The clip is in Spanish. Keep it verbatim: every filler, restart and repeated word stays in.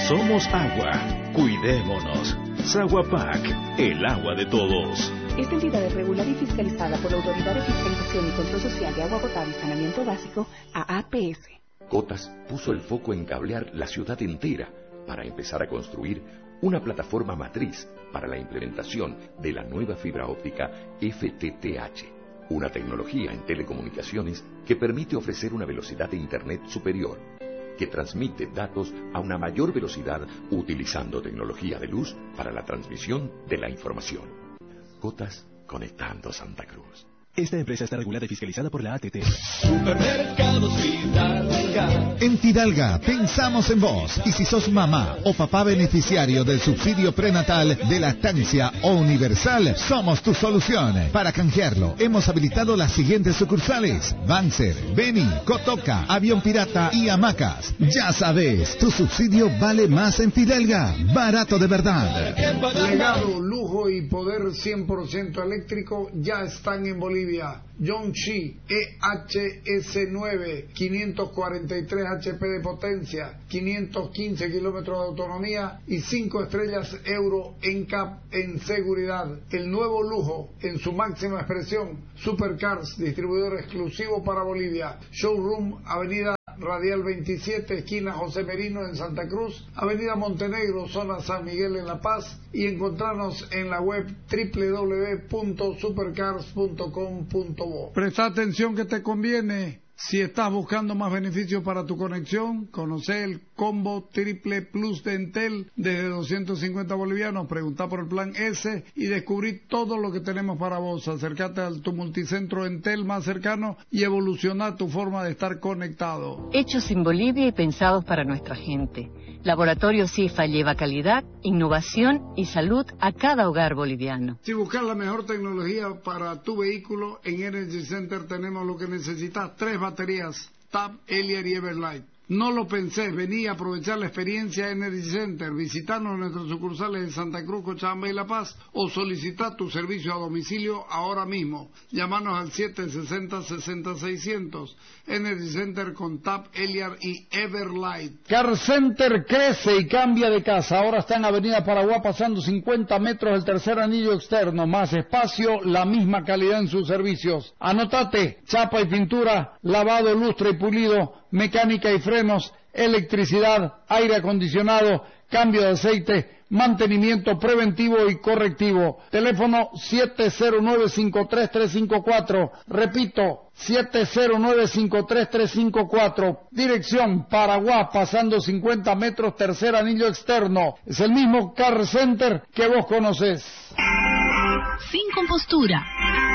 Somos agua. Cuidémonos. Saguapac, el agua de todos. Esta entidad es regulada y fiscalizada por la Autoridad de Fiscalización y Control Social de Agua Potable y Saneamiento Básico, A A P S. Cotas puso el foco en cablear la ciudad entera para empezar a construir una plataforma matriz para la implementación de la nueva fibra óptica F T T H, una tecnología en telecomunicaciones que permite ofrecer una velocidad de Internet superior, que transmite datos a una mayor velocidad utilizando tecnología de luz para la transmisión de la información. Cotas, conectando Santa Cruz. Esta empresa está regulada y fiscalizada por la A T T. Supermercados Fidalga. En Fidalga pensamos en vos. Y si sos mamá o papá beneficiario del subsidio prenatal de lactancia o universal, somos tu solución. Para canjearlo, hemos habilitado las siguientes sucursales: Banzer, Beni, Cotoca, Avión Pirata y Hamacas. Ya sabes, tu subsidio vale más en Fidalga. Barato de verdad. Legado, lujo y poder cien por ciento eléctrico ya están en Bolivia. Yongshi E H S nueve, quinientos cuarenta y tres H P de potencia, quinientos quince kilómetros de autonomía y cinco estrellas Euro en C A P en seguridad. El nuevo lujo en su máxima expresión. Supercars, distribuidor exclusivo para Bolivia. Showroom, Avenida Radial veintisiete, esquina José Merino en Santa Cruz, Avenida Montenegro, zona San Miguel en La Paz, y encontrarnos en la web doble u doble u doble u punto supercars punto com punto bo. Presta atención que te conviene. Si estás buscando más beneficios para tu conexión, conoce el combo triple plus de Entel desde doscientos cincuenta bolivianos. Pregunta por el plan S y descubrí todo lo que tenemos para vos. Acércate a tu multicentro Entel más cercano y evoluciona tu forma de estar conectado. Hechos en Bolivia y pensados para nuestra gente. Laboratorio CIFA lleva calidad, innovación y salud a cada hogar boliviano. Si buscas la mejor tecnología para tu vehículo, en Energy Center tenemos lo que necesitas. Tres baterías, Tab, Eliar y Everlight. No lo pensé, vení a aprovechar la experiencia Energy Center, visitarnos en nuestras sucursales de Santa Cruz, Cochabamba y La Paz, o solicitar tu servicio a domicilio ahora mismo. Llámanos al siete sesenta, sesenta, seiscientos. Energy Center con Tab, Eliar y Everlight. Car Center crece y cambia de casa. Ahora está en Avenida Paraguay, pasando cincuenta metros del tercer anillo externo. Más espacio, la misma calidad en sus servicios. Anotate: chapa y pintura, lavado, lustre y pulido, mecánica y frenos, electricidad, aire acondicionado, cambio de aceite, mantenimiento preventivo y correctivo. Teléfono siete cero nueve, cinco tres tres cinco cuatro. Repito, siete cero nueve, cinco tres tres cinco cuatro. Dirección Paraguay, pasando cincuenta metros, tercer anillo externo. Es el mismo Car Center que vos conocés. Sin compostura.